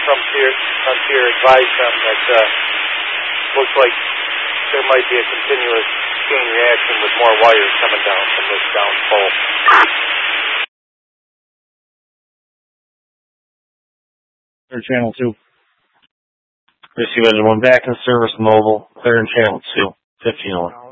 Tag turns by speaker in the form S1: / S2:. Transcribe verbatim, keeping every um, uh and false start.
S1: Frontier, Frontier advised them that uh, looks like there might be a continuous chain reaction with more wires coming down from this down pole.
S2: Clear channel two. Receive engine one back in service, mobile. Clear in channel two. fifteen oh one.